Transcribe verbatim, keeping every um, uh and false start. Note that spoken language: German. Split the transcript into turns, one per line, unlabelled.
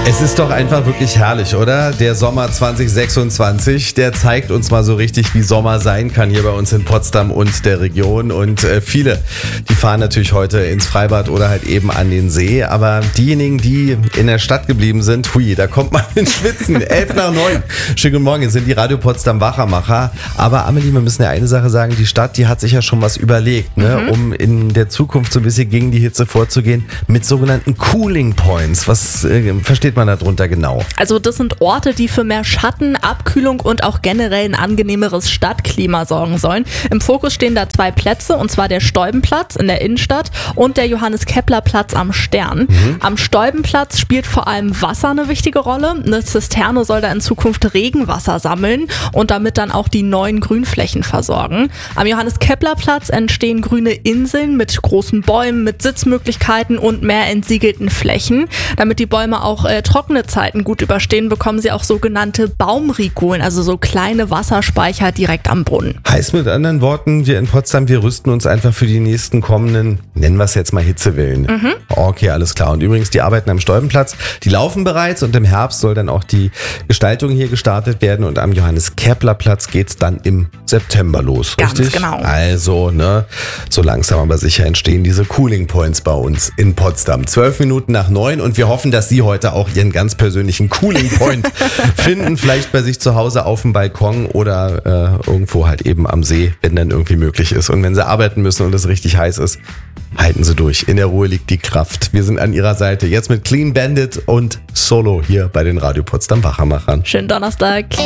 Es ist doch einfach wirklich herrlich, oder? Der Sommer zwanzig sechsundzwanzig, der zeigt uns mal so richtig, wie Sommer sein kann hier bei uns in Potsdam und der Region. Und äh, viele, die fahren natürlich heute ins Freibad oder halt eben an den See. Aber diejenigen, die in der Stadt geblieben sind, hui, da kommt man ins Schwitzen. Elf nach neun. Schönen guten Morgen, hier sind die Radio Potsdam Wachermacher. Aber Amelie, wir müssen ja eine Sache sagen, die Stadt, die hat sich ja schon was überlegt, ne? Mhm. Um in der Zukunft so ein bisschen gegen die Hitze vorzugehen mit sogenannten Cooling Points. Was äh, versteht man darunter genau?
Also das sind Orte, die für mehr Schatten, Abkühlung und auch generell ein angenehmeres Stadtklima sorgen sollen. Im Fokus stehen da zwei Plätze, und zwar der Steubenplatz in der Innenstadt und der Johannes-Kepler-Platz am Stern. Mhm. Am Steubenplatz spielt vor allem Wasser eine wichtige Rolle. Eine Zisterne soll da in Zukunft Regenwasser sammeln und damit dann auch die neuen Grünflächen versorgen. Am Johannes-Kepler-Platz entstehen grüne Inseln mit großen Bäumen, mit Sitzmöglichkeiten und mehr entsiegelten Flächen. Damit die Bäume auch äh, trockene Zeiten gut überstehen, bekommen sie auch sogenannte Baumrigulen, also so kleine Wasserspeicher direkt am Brunnen.
Heißt mit anderen Worten, wir in Potsdam, wir rüsten uns einfach für die nächsten kommenden, nennen wir es jetzt mal Hitzewellen. Mhm. Okay, alles klar. Und übrigens, die Arbeiten am Steubenplatz, die laufen bereits und im Herbst soll dann auch die Gestaltung hier gestartet werden und am Johannes-Kepler-Platz geht's dann im September los,
Ganz
richtig?
genau.
Also, ne, so langsam aber sicher entstehen diese Cooling Points bei uns in Potsdam. Zwölf Minuten nach neun und wir hoffen, dass Sie heute auch Ihren ganz persönlichen Cooling Point finden. Vielleicht bei sich zu Hause auf dem Balkon oder äh, irgendwo halt eben am See, wenn dann irgendwie möglich ist. Und wenn Sie arbeiten müssen und es richtig heiß ist, halten Sie durch. In der Ruhe liegt die Kraft. Wir sind an Ihrer Seite. Jetzt mit Clean Bandit und Solo hier bei den Radio Potsdam Wachermachern.
Schönen Donnerstag.